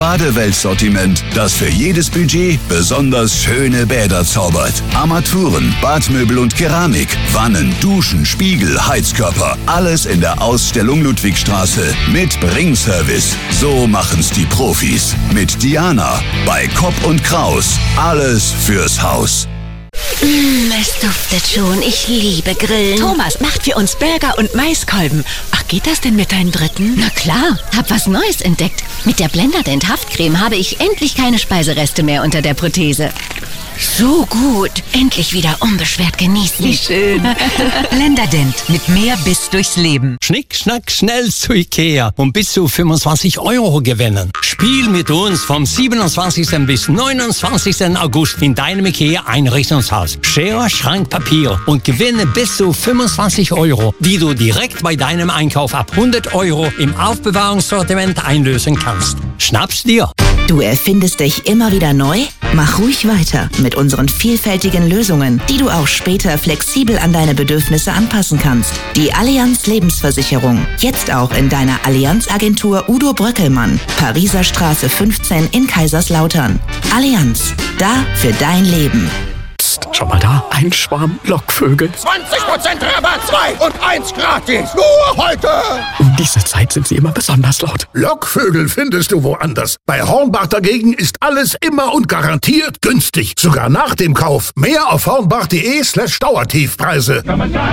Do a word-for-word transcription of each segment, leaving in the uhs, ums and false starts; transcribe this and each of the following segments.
Badewelt-Sortiment, das für jedes Budget besonders schöne Bäder zaubert. Armaturen, Badmöbel und Keramik, Wannen, Duschen, Spiegel, Heizkörper. Alles in der Ausstellung Ludwigstraße mit Bringservice. So machen's die Profis. Mit Diana bei Kopp und Kraus. Alles fürs Haus. Mmh, es duftet schon. Ich liebe Grillen. Thomas macht für uns Burger und Maiskolben. Ach, geht das denn mit deinem dritten? Na klar, hab was Neues entdeckt. Mit der Blenderdent Haftcreme habe ich endlich keine Speisereste mehr unter der Prothese. So gut. Endlich wieder unbeschwert genießen. Wie schön. Blenderdent mit mehr Biss durchs Leben. Schnick, schnack, schnell zu Ikea und bis zu fünfundzwanzig Euro gewinnen. Spiel mit uns vom siebenundzwanzigsten bis neunundzwanzigsten August in deinem Ikea Einrichtungshaus. Schere, Schrank, Papier und gewinne bis zu fünfundzwanzig Euro, die du direkt bei deinem Einkauf ab hundert Euro im Aufbewahrungssortiment einlösen kannst. Schnapp's dir! Du erfindest dich immer wieder neu? Mach ruhig weiter mit unseren vielfältigen Lösungen, die du auch später flexibel an deine Bedürfnisse anpassen kannst. Die Allianz Lebensversicherung. Jetzt auch in deiner Allianz-Agentur Udo Bröckelmann. Pariser Straße fünfzehn in Kaiserslautern. Allianz. Da für dein Leben. Schau mal da, ein Schwarm Lockvögel. zwanzig Prozent Rabatt, zwei und eins gratis. Nur heute. Um diese Zeit sind sie immer besonders laut. Lockvögel findest du woanders. Bei Hornbach dagegen ist alles immer und garantiert günstig. Sogar nach dem Kauf. Mehr auf hornbach.de slash Dauertiefpreise.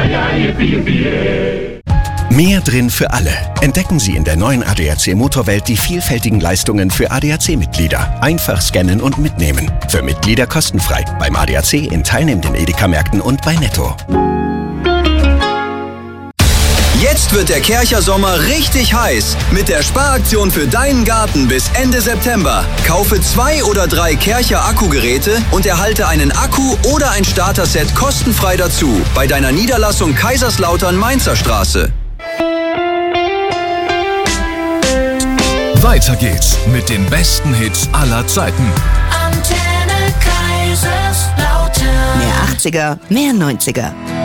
Mehr drin für alle. Entdecken Sie in der neuen A D A C Motorwelt die vielfältigen Leistungen für A D A C-Mitglieder. Einfach scannen und mitnehmen. Für Mitglieder kostenfrei. Beim A D A C in teilnehmenden Edeka-Märkten und bei Netto. Jetzt wird der Kärcher Sommer richtig heiß. Mit der Sparaktion für deinen Garten bis Ende September. Kaufe zwei oder drei Kärcher Akkugeräte und erhalte einen Akku oder ein Starter-Set kostenfrei dazu. Bei deiner Niederlassung Kaiserslautern-Mainzer Straße. Weiter geht's mit den besten Hits aller Zeiten. Antenne Kaiserslautern. Mehr achtziger, mehr neunziger.